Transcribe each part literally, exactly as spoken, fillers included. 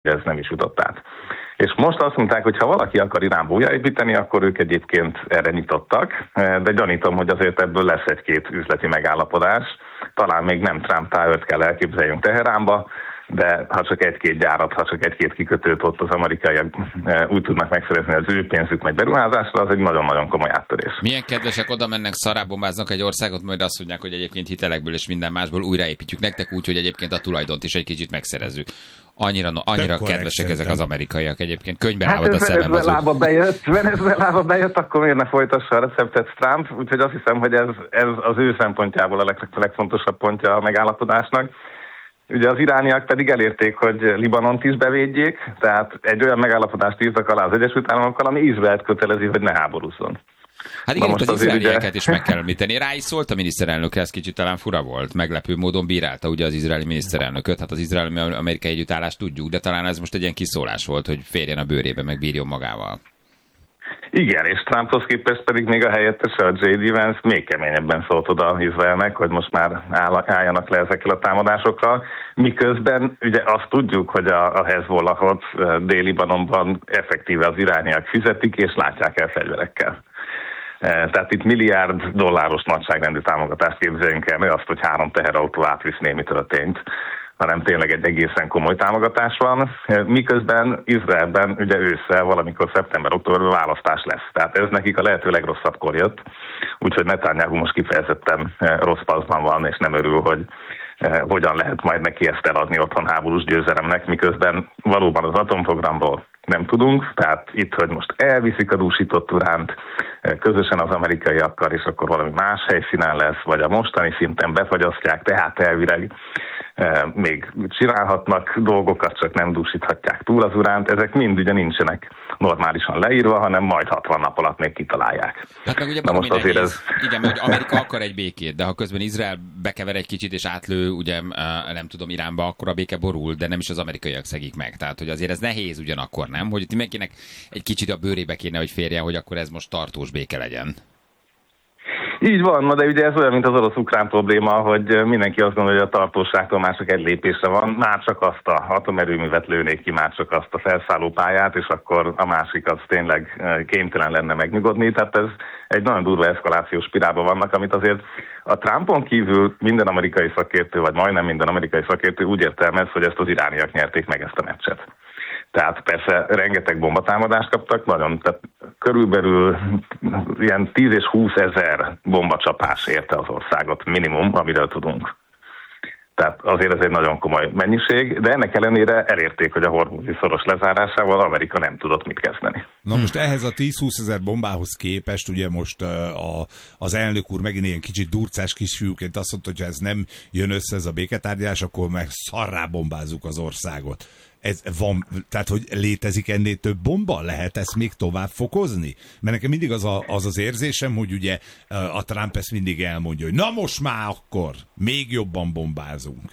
ez nem is jutott át. És most azt mondták, hogy ha valaki akar Iránba újjáépíteni, akkor ők egyébként erre nyitottak, de gyanítom, hogy azért ebből lesz egy-két üzleti megállapodás. Talán még nem Trump Towert kell elképzeljünk Teheránba, de ha csak egy-két gyárat, ha csak egy-két kikötőt ott az amerikaiak úgy tudnak megszerezni az ő pénzük meg beruházásra, az egy nagyon-nagyon komoly áttörés. Milyen kedvesek, oda mennek, szarábombáznak egy országot, majd azt mondják, hogy egyébként hitelekből és minden másból újraépítjük nektek úgy, hogy egyébként a tulajdont is egy kicsit megszerezzük. Annyira, annyira kedvesek ezek az amerikaiak egyébként. Könyvbe hát állod a szemem az Venezuelába bejött, Venezuelába bejött, akkor miért ne folytassa a receptet Trump? Úgyhogy azt hiszem, hogy ez, ez az ő szempontjából a leg, legfontosabb pontja a megállapodásnak. Ugye az irániak pedig elérték, hogy Libanont is bevédjék, tehát egy olyan megállapodást írtak alá az Egyesült Államokkal, ami Izraelt kötelezi, hogy ne háborúzzon. Hát igen, most az izraelieket ugye... is meg kell említeni. Rá is szólt a miniszterelnök, ez kicsit talán fura volt, meglepő módon bírálta ugye az izraeli miniszterelnököt, hát az izraeli-amerikai együttállást tudjuk, de talán ez most egy ilyen kiszólás volt, hogy férjen a bőrébe, meg bírjon magával. Igen, és Trumphoz képest pedig még a helyettese, a jé dé Vance még keményebben szólt oda Izraelnek, hogy most már álljanak le ezekkel a támadásokkal, miközben ugye azt tudjuk, hogy a, a Hezbollahot Dél-Libanonban effektíve az irániak fizetik, és látják el fegyverekkel. Tehát itt milliárd dolláros nagyságrendű támogatást képzeljünk el, mert azt, hogy három teherautó átvisz némi történt, hanem tényleg egy egészen komoly támogatás van, miközben Izraelben ugye ősszel valamikor szeptember-októberben választás lesz. Tehát ez nekik a lehető legrosszabbkor jött, úgyhogy Netanyahu most kifejezetten rossz paszban van, és nem örül, hogy hogyan lehet majd neki ezt eladni otthon háborús győzelemnek, miközben valóban az atomprogramról nem tudunk, tehát itt, hogy most elviszik a dúsított uránt közösen az amerikaiakkal, és akkor valami más helyszínen lesz, vagy a mostani szinten befagyasztják, tehát elvileg még csinálhatnak dolgokat, csak nem dúsíthatják túl az uránt. Ezek mind ugye nincsenek normálisan leírva, hanem majd hatvan nap alatt még kitalálják. Hát meg ugye most azért ez... Igen, mert Amerika akar egy békét, de ha közben Izrael bekever egy kicsit és átlő, ugye nem tudom, Iránba, akkor a béke borul, de nem is az amerikaiak szegik meg. Tehát, hogy azért ez nehéz ugyanakkor, nem? Hogy itt mindenkinek egy kicsit a bőrébe kéne, hogy férjen, hogy akkor ez most tartós béke legyen. Így van, de ugye ez olyan, mint az orosz-ukrán probléma, hogy mindenki azt gondolja, hogy a tartóságtól már csak egy lépésre van, már csak azt a atomerőművet lőnék ki, már csak azt a felszállópályát, és akkor a másik az tényleg kénytelen lenne megnyugodni. Tehát ez egy nagyon durva eszkalációs spirálban vannak, amit azért a Trumpon kívül minden amerikai szakértő, vagy majdnem minden amerikai szakértő úgy értelmez, hogy ezt az irániak nyerték meg ezt a meccset. Tehát persze rengeteg bombatámadást kaptak, nagyon, tehát körülbelül ilyen tíz és húsz ezer bombacsapás érte az országot minimum, amiről tudunk. Tehát azért ez egy nagyon komoly mennyiség, de ennek ellenére elérték, hogy a hormuzi szoros lezárásával Amerika nem tudott mit kezdeni. Na most ehhez a tíz-húsz ezer bombához képest, ugye most a, az elnök úr megint ilyen kicsit durcás kisfiúként azt mondta, hogy ha ez nem jön össze ez a béketárgyalás, akkor meg szarrá bombázzuk az országot. Ez van, tehát, hogy létezik ennél több bomba? Lehet ezt még tovább fokozni? Mert nekem mindig az, a, az az érzésem, hogy ugye a Trump ezt mindig elmondja, hogy na most már akkor még jobban bombázunk.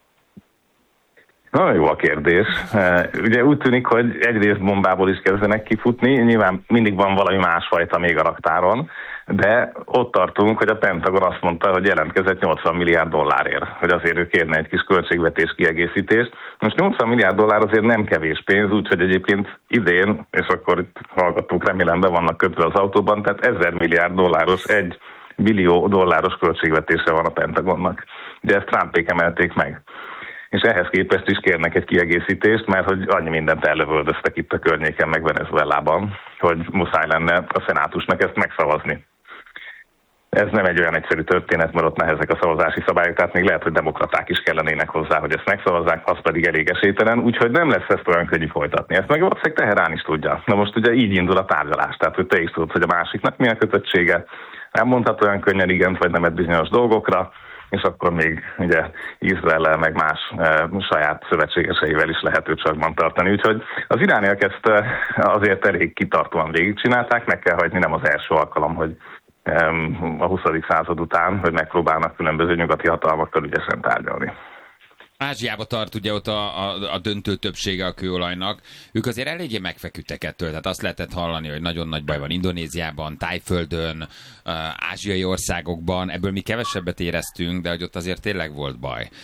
Nagyon jó a kérdés. Ugye úgy tűnik, hogy egyrészt bombából is kezdenek kifutni, nyilván mindig van valami másfajta még a raktáron, de ott tartunk, hogy a Pentagon azt mondta, hogy jelentkezett nyolcvan milliárd dollárért, hogy azért ő kérne egy kis költségvetés kiegészítést. Most nyolcvan milliárd dollár azért nem kevés pénz, úgyhogy egyébként idén, és akkor itt hallgatók remélem be vannak kötve az autóban, tehát ezer milliárd dolláros, egy billió dolláros költségvetése van a Pentagonnak. De ezt Trumpék emelték meg. És ehhez képest is kérnek egy kiegészítést, mert hogy annyi mindent ellövöldöztek itt a környéken, meg Venezuelában, hogy muszáj lenne a szenátusnak ezt megszavazni. Ez nem egy olyan egyszerű történet, mert ott nehezek a szavazási szabályok, tehát még lehet, hogy demokraták is kellenének hozzá, hogy ezt megszavazzák, az pedig elég esélytelen, úgyhogy nem lesz ezt olyan könnyű folytatni. Ezt meg valószínűleg Teherán is tudja. Na most ugye így indul a tárgyalás, tehát hogy te is tudod, hogy a másiknak mi a kötöttsége, nem mondhat olyan könnyen igent vagy nemet bizonyos dolgokra, és akkor még ugye Izraellel meg más e, saját szövetségeseivel is lehet őt csakban tartani. Úgyhogy az irániak ezt e, azért elég kitartóan végigcsinálták, meg kell hagyni, nem az első alkalom, hogy e, a huszadik század után, hogy megpróbálnak különböző nyugati hatalmakkal ügyesen tárgyalni. Ázsiába tart ugye ott a, a, a döntő többsége a kőolajnak. Ők azért eléggé megfeküdtek ettől, tehát azt lehetett hallani, hogy nagyon nagy baj van Indonéziában, Tájföldön, ázsiai országokban. Ebből mi kevesebbet éreztünk, de hogy ott azért tényleg volt baj.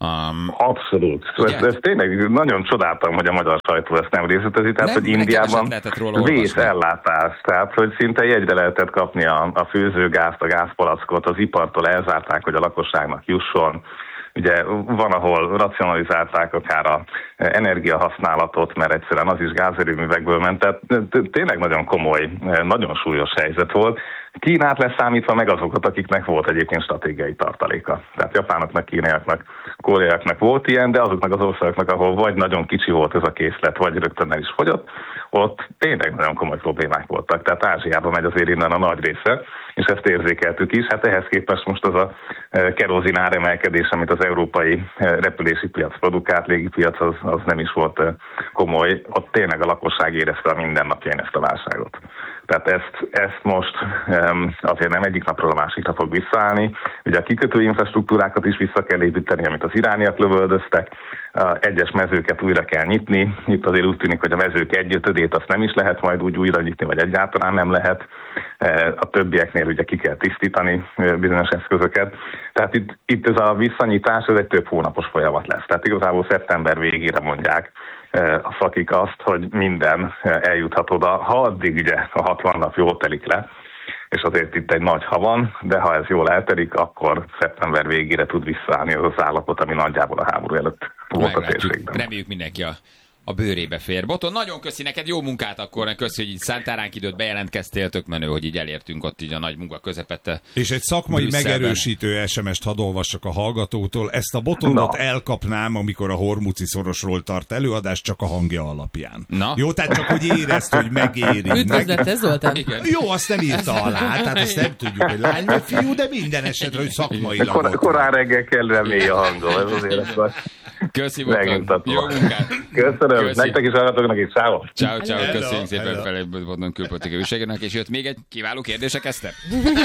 Um, Abszolút. Ezt, ezt tényleg nagyon csodáltam, hogy a magyar sajtó ezt nem részletezi, tehát nem, hogy Indiában vészellátás, tehát hogy szinte jegyre lehetett kapni a, a főzőgázt, a gázpalackot, az ipartól elzárták, hogy a lakosságnak jusson. Ugye van, ahol racionalizálták akár a energiahasználatot, mert egyszerűen az is gázerőművekből ment, tehát tényleg nagyon komoly, nagyon súlyos helyzet volt. Kínát leszámítva meg azokat, akiknek volt egyébként stratégiai tartaléka. Tehát japánoknak, kínaiaknak, koreaiaknak volt ilyen, de azoknak az országoknak, ahol vagy nagyon kicsi volt ez a készlet, vagy rögtön el is fogyott, ott tényleg nagyon komoly problémák voltak. Tehát Ázsiában megy azért innen a nagy része, és ezt érzékeltük is. Hát ehhez képest most az a kerozin áremelkedés, amit az európai repülési piac produkált, légipiac, az, az nem is volt komoly. Ott tényleg a lakosság érezte a mindennapjain ezt a válságot. Tehát ezt, ezt most um, azért nem egyik napról a másikra fog visszaállni. Ugye a kikötő infrastruktúrákat is vissza kell építeni, amit az irániak lövöldöztek. Uh, egyes mezőket újra kell nyitni. Itt azért úgy tűnik, hogy a mezők egyötödét azt nem is lehet majd úgy újra nyitni, vagy egyáltalán nem lehet. Uh, a többieknél ugye ki kell tisztítani uh, bizonyos eszközöket. Tehát itt, itt ez a visszanyitás, ez egy több hónapos folyamat lesz. Tehát igazából szeptember végére mondják a szakik azt, hogy minden eljuthat oda, ha addig ugye a hatvan nap jól telik le, és azért itt egy nagy ha van, de ha ez jól eltelik, akkor szeptember végére tud visszaállni az az állapot, ami nagyjából a háború előtt volt a térségben. Reméljük mindenki a a bőrébe fér. Boton, nagyon köszi neked, jó munkát akkor, köszi, hogy így szántál ránk időt, bejelentkeztél, tök menő, hogy így elértünk ott így a nagy munka közepette. És egy szakmai Brüsszelben. Megerősítő es em est hadd olvassak a hallgatótól. Ezt a Botondot no. elkapnám, amikor a Hormuci szorosról tart előadást, csak a hangja alapján. Na? Jó, tehát csak hogy érezd, hogy megéri. Üdvözlet, ez Zoltán? Jó, azt nem írta alá, tehát azt nem tudjuk, hogy lány vagy fiú, de minden esetre, hogy szakmailag. Kor- korán reggel kellően mély a hangom, ez az életben. Köszi, Boton. Jó munkát. Köszönöm. Köszi. Nektek is hallgatóknak is. Ciao. Ciao, ciao. Köszönjük szépen felé Boton külpolitikai újságírónak, és jött még egy kiváló kérdések, Eszter?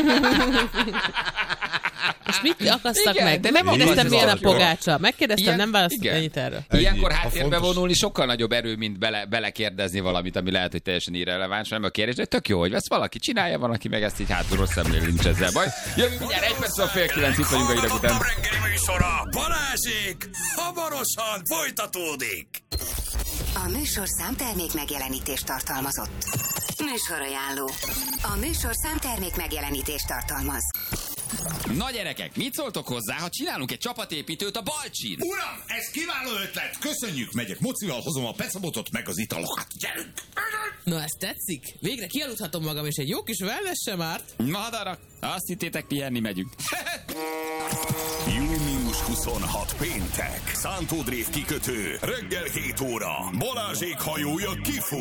És mit akasztak igen, meg? De nem kérdeztem, milyen a pogácsa. Megkérdeztem, ilyen, nem választottam ennyit erről. Ilyenkor háttérbe vonulni sokkal nagyobb erő, mint bele, belekérdezni valamit, ami lehet, hogy teljesen irreleváns, nem a kérdés, de tök jó, hogy ezt valaki csinálja, van, aki meg ezt így hátulról szemlél, nincs ezzel baj. Jövünk mindjárt egy perc, a fél kilenc, itt vagyunk a hírek után. Balázsék, hamarosan folytatódik. A műsor számtermék megjelenítést tartalmazott. Műsorajánló. A műsor számtermék megjelenítést tartalmaz. Na gyerekek, mit szóltok hozzá, ha csinálunk egy csapatépítőt a Balcsin? Uram, ez kiváló ötlet! Köszönjük, megyek mocival, hozom a pecabotot meg az italokat. Gyerünk! Na, ez tetszik? Végre kialudhatom magam, és egy jó kis wellness sem árt. Madarak, azt hittétek, pihenni megyünk. június huszonhatodika péntek. Szántódrév kikötő. Reggel hét óra. Balázsék hajója kifut.